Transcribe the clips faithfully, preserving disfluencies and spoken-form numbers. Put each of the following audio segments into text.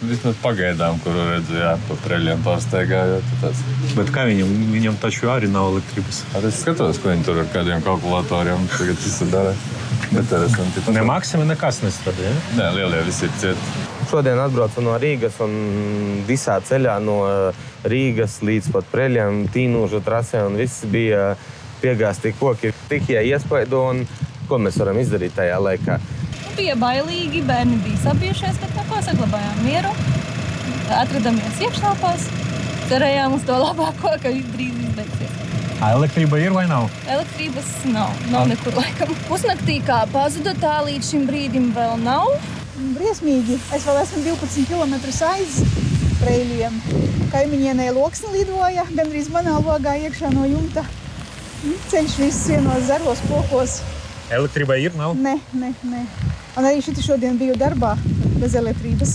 vismaz pagaidām, kuru redzu, jā, pa preļiem pārsteigājot. Tas. Bet kā viņam, viņam taču arī nav elektrības? Arī es skatos, ko viņi tur ar kādiem kalkulatoriem tagad visu dara. Interesanti. Ne maksimi nekas nestrādā, ja? Nē, lielie visi ir cieti. Šodien atbraucu no Rīgas un visā ceļā no Rīgas līdz pat preļiem, tīnūžu trasē un viss bija piegāsti koki. Tik iespaido un ko mēs varam izdarīt tajā laikā. Bija bailīgi, bērni bija sabijušies, bet neko saglabājām mieru. Atradamies iekštelpās, cerējām uz to labāko, ka drīz izbeigsies. Elektrība ir vai nav? Elektrības nav, nav nekur laikam. Pusnaktī kā pazuda, tā līdz šim brīdim vēl nav. Briesmīgi. Es vēl esmu divpadsmit kilometrus aiz preļiem. Kaimiņienē loksne lidoja, gandrīz manā logā iekšā no jumta. Ceļš viss vienos zaros pokos. Elektrība ir, nav? Nē, nē, nē. Un arī šiti šodien biju darbā bez elektrības.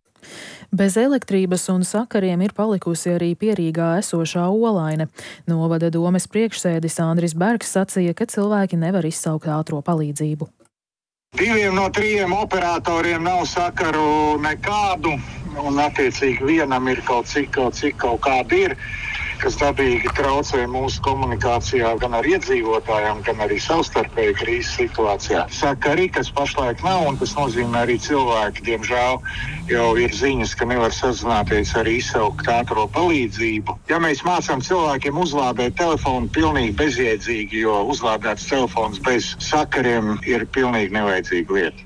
Bez elektrības un sakariem ir palikusi arī Pierīgā esošā Olaine. Novada domes priekšsēdis Andris Bergs sacīja, ka cilvēki nevar izsaukt ātro palīdzību. Diviem no trījiem operatoriem nav sakaru nekādu, un attiecīgi vienam ir kaut cik, kaut cik kaut kāda ir, kas dabīgi traucē mūsu komunikācijā gan ar iedzīvotājiem, gan arī savstarpēji krīzes situācijā. Sakari, kas pašlaik nav, un tas nozīmē arī cilvēki, diemžēl, jau ir ziņas, ka nevar sazināties arī izsaukt ātro palīdzību. Ja mēs mācām cilvēkiem uzlādēt telefonu, pilnīgi bezjēdzīgi, jo uzlādēts telefons bez sakariem ir pilnīgi nevajadzīga lieta.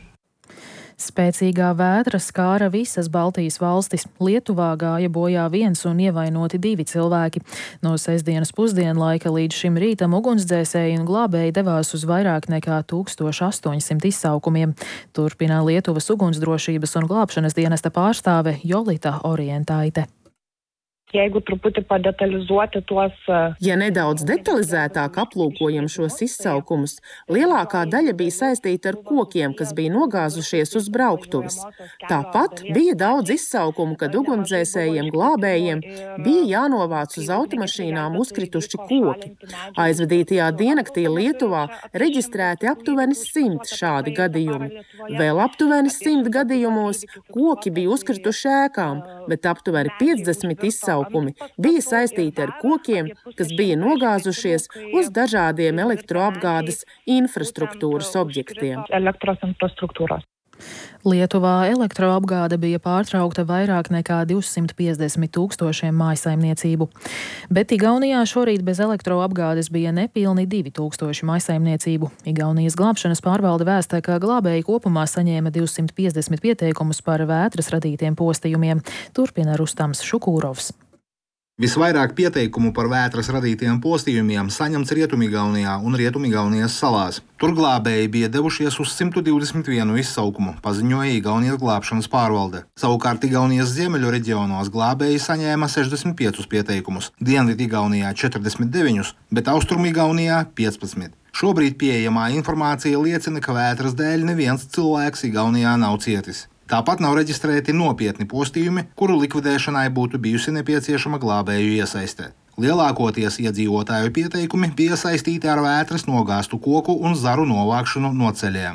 Spēcīgā vētra skāra visas Baltijas valstis. Lietuvā gāja bojā viens un ievainoti divi cilvēki. No sestdienas pusdienlaika līdz šim rītam ugunsdzēsēji un glābēji devās uz vairāk nekā tūkstoš astoņsimt izsaukumiem. Turpina Lietuvas ugunsdrošības un glābšanas dienesta pārstāve Jolita Orientaite. Jeigu truputį padetalizuoti tuos... Ja nedaudz detalizētāk aplūkojam šos izsaukumus, lielākā daļa bija saistīta ar kokiem, kas bija nogāzušies uz brauktuves. Tāpat bija daudz izsaukumu, kad ugunsdzēsējiem glābējiem bija jānovāc uz automašīnām uzkrituši koki. Aizvadītajā diennaktī Lietuvā reģistrēti aptuveni simt šādi gadījumi. Vēl aptuveni simt gadījumos koki bija uzkrituši ēkām, bet aptuveni piecdesmit izsaukumi bija saistīti ar kokiem, kas bija nogāzušies uz dažādiem elektroapgādes infrastruktūras objektiem. Lietuvā elektroapgāde bija pārtraukta vairāk nekā divsimt piecdesmit tūkstošiem mājsaimniecību, bet Igaunijā šorīt bez elektroapgādes bija nepilni divi tūkstoši mājsaimniecību. Igaunijas glābšanas pārvalde vēsta, ka glābēji kopumā saņēma divsimt piecdesmit pieteikumus par vētras radītiem postījumiem. Turpina Rustams Šukūrovs. Visvairāk pieteikumu par vētras radītiem postījumiem saņemts Rietumigaunijā un Rietumigaunijas salās. Tur glābēji bija devušies uz simt divdesmit vienu izsaukumu, paziņoja Igaunijas glābšanas pārvalde. Savukārt Igaunijas ziemeļu reģionos glābēji saņēma sešdesmit piecus pieteikumus, Dienvidigaunijā četrdesmit deviņus, bet Austrumigaunijā piecpadsmit. Šobrīd pieejamā informācija liecina, ka vētras dēļ neviens cilvēks Igaunijā nav cietis. Tāpat nav reģistrēti nopietni postījumi, kuru likvidēšanai būtu bijusi nepieciešama glābēju iesaiste. Lielākoties iedzīvotāju pieteikumi bija saistīti ar vētras nogāztu koku un zaru novākšanu no ceļiem.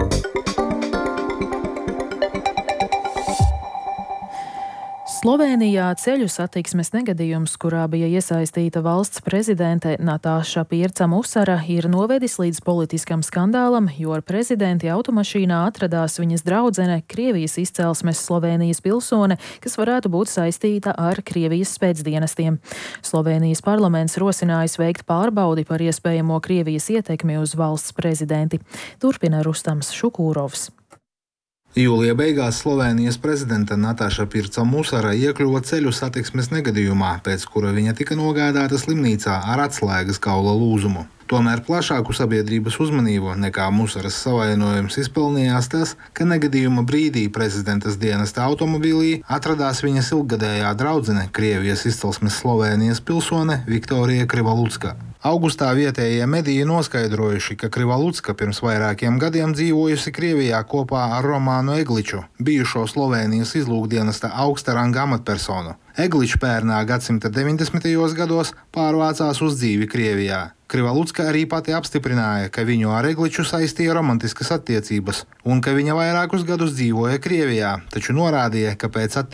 Slovēnijā ceļu satiksmes negadījums, kurā bija iesaistīta valsts prezidente Natāša Pirca Musara, ir novedis līdz politiskam skandālam, jo ar prezidenti automašīnā atradās viņas draudzene, Krievijas izcelsmes Slovēnijas pilsone, kas varētu būt saistīta ar Krievijas spēcdienestiem. Slovēnijas parlaments rosinājis veikt pārbaudi par iespējamo Krievijas ietekmi uz valsts prezidenti. Turpina Rustams Šukūrovs. Jūlija beigās Slovēnijas prezidenta Natāša Pirca Musara iekļuva ceļu satiksmes negadījumā, pēc kura viņa tika nogādāta slimnīcā ar atslēgas kaula lūzumu. Tomēr plašāku sabiedrības uzmanību nekā Musaras savainojums izpelnījās tas, ka negadījuma brīdī prezidentas dienesta automobilī atradās viņas ilggadējā draudzene, Krievijas izcelsmes Slovēnijas pilsone Viktorija Krivalucka. Augustā vietējie mediji noskaidrojuši, ka Krivalucka pirms vairākiem gadiem dzīvojusi Krievijā kopā ar Romānu Egliču, bijušo Slovēnijas izlūkdienesta augsta ranga amatpersonu. Egličs pērnā gadsimta deviņdesmitajos gados pārvācās uz dzīvi Krievijā. Krivalucka arī pati apstiprināja, ka viņu ar Egliču saistīja romantiskas attiecības un ka viņa vairākus gadus dzīvoja Krievijā, taču norādīja, ka pēc attiecības